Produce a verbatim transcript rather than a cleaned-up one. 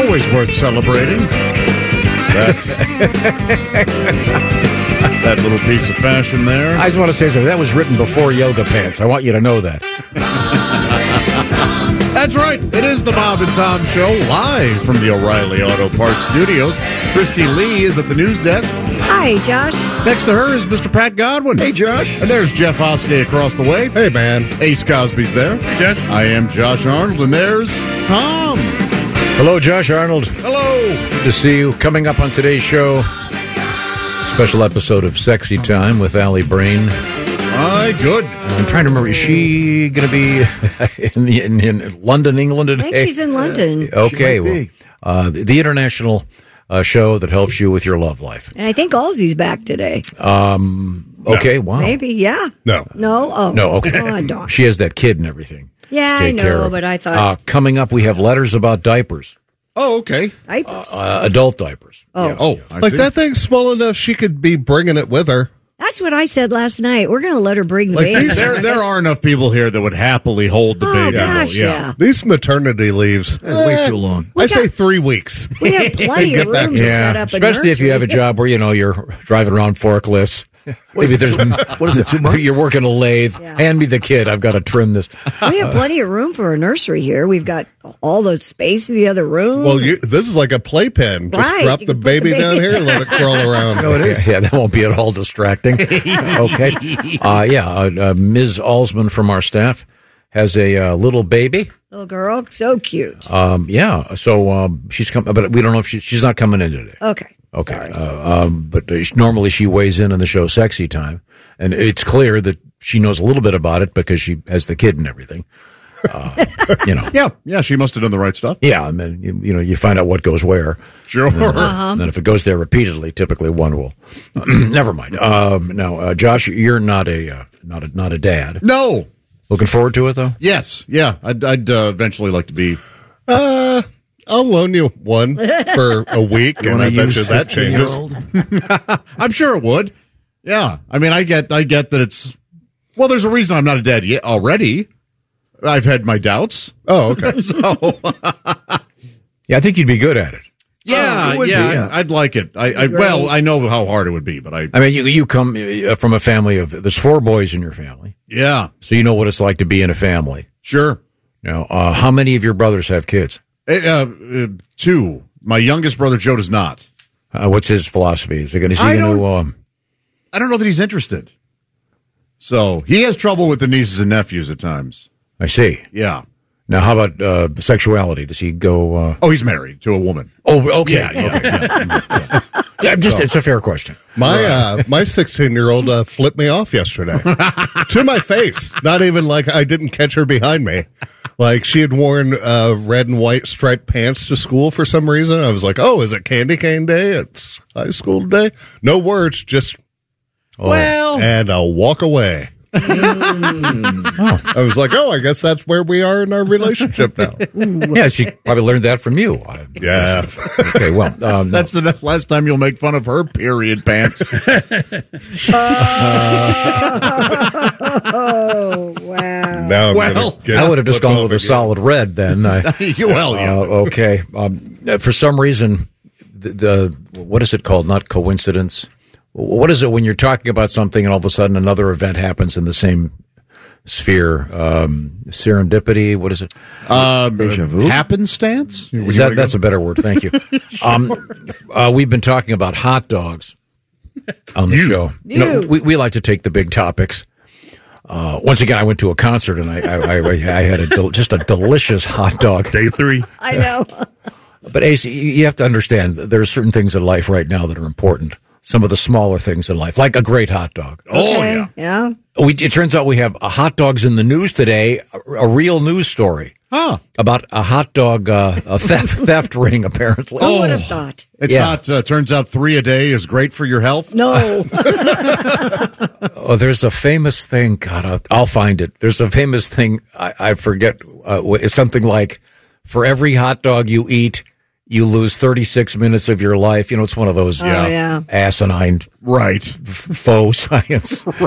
always worth celebrating. That, that little piece of fashion there. I just want to say something. That was written before yoga pants. I want you to know that. That's right. It is the Bob and Tom Show, live from the O'Reilly Auto Parts Studios. Christy Lee is at the news desk. Hi, Josh. Next to her is Mister Pat Godwin. Hey, Josh. And there's Jeff Hoskey across the way. Hey, man. Ace Cosby's there. Hey, Jeff. I am Josh Arnold, and there's Tom. Hello, Josh Arnold. Hello. Good to see you. Coming up on today's show, special episode of Sexy Time with Allie Brain. My goodness. I'm trying to remember, is she going to be in, the, in, in London, England today? I think she's in London. Okay, well, uh, the, the international uh, show that helps you with your love life. And I think Ozzy's back today. Um. Okay, No. wow. Maybe, yeah. No. No? Oh. No, okay. Oh, darn. She has that kid and everything. Yeah, to I take know, care of. but I thought... Uh, coming up, we have letters about diapers, Oh, okay. diapers. uh, adult diapers. Oh. Yeah. Oh, I Like see. that thing's small enough she could be bringing it with her. That's what I said last night. We're going to let her bring the Like baby. these- There, there are enough people here that would happily hold the Oh, baby. gosh, yeah. These maternity leaves. way too long. I We say got- three weeks. We have plenty Get of back room to to it. set up a especially if you have a nursery. job where you know you're driving around forklifts. Maybe there's What is it, two months? You're working a lathe. Yeah. Hand me the kid. I've got to trim this. We have plenty of room for a nursery here. We've got all the space in the other room. Well, you, this is like a playpen. Just Right. drop You the can put the baby baby- down here and let it crawl around. No, it is. Yeah, yeah, that won't be at all distracting. Okay. Uh, yeah, uh, uh, Miz Alsman from our staff has a uh, little baby. Little girl, so cute. Um, yeah, so um, she's coming, but we don't know if she, she's not coming in today. Okay. Okay, Sorry. uh, um, but uh, normally she weighs in on the show Sexy Time, and it's clear that she knows a little bit about it because she has the kid and everything. Uh, you know, Yeah, yeah, she must have done the right stuff. yeah, I mean, you, you know, you find out what goes where. Sure. And then if it goes there repeatedly, typically one will. Never mind. Um, now, uh, Josh, you're not a uh, not a not a dad. No. Looking forward to it though. Yes. Yeah. I'd, I'd uh, eventually like to be. Uh, I'll loan you one for a week, and I bet you that changes. I'm sure it would. Yeah. I mean, I get, I get that it's. Well, there's a reason I'm not a dad yet already. I've had my doubts. Oh, okay. So. Yeah, I think you'd be good at it. Yeah, it would yeah, be, yeah. I'd, I'd like it. I, I well, I know how hard it would be, but I, I mean, you you come uh, from a family of there's four boys in your family, yeah, so you know what it's like to be in a family. sure. Now, uh, how many of your brothers have kids? Uh, uh, two. My youngest brother Joe does not. Uh, what's his philosophy? Is he going I to? don't- Um, I don't know that he's interested. So he has trouble with the nieces and nephews at times. I see. Yeah. Now, how about uh, sexuality? Does he go? Uh, Oh, he's married to a woman. oh, okay. Yeah, yeah, yeah. Yeah, just it's a fair question. My uh, my sixteen year old uh, flipped me off yesterday to my face. Not even like I didn't catch her behind me. Like she had worn uh, red and white striped pants to school for some reason. I was like, "Oh, is it candy cane day? It's high school today." No words, just Oh. Well, and I'll walk away. Oh. I was like, "Oh, I guess that's where we are in our relationship now." Yeah, she probably learned that from you. I- Yeah. Okay, well, um, that's the last time you'll make fun of her period pants. Oh, wow. Now I'm Well, gonna get I would have just flipped gone off with a again. solid red then. I, well, yeah. Uh, okay. Um, uh, for some reason, the, the what is it called? Not coincidence. What is it when you're talking about something and all of a sudden another event happens in the same sphere? Um, serendipity. What is it? Um, Deja vu? happenstance? Is that that's a better word? Thank you. Um, uh, we've been talking about hot dogs on the show. You know, You. we we like to take the big topics. Uh, once again, I went to a concert and I I, I, I had a del- just a delicious hot dog. Day three. I know. But Ace, you you have to understand that there are certain things in life right now that are important. Some of the smaller things in life, like a great hot dog. Oh, Okay, yeah. Yeah. We, it turns out we have a hot dogs in the news today, a, a real news story Huh. about a hot dog uh, a theft, theft ring, apparently. Who would have thought? It's Yeah. not, uh, turns out three a day is great for your health. No. Oh, there's a famous thing. God, I'll, I'll find it. There's a famous thing. I, I forget. Uh, it's something like, for every hot dog you eat, you lose thirty-six minutes of your life. You know, it's one of those Oh, yeah. asinine Right. faux science.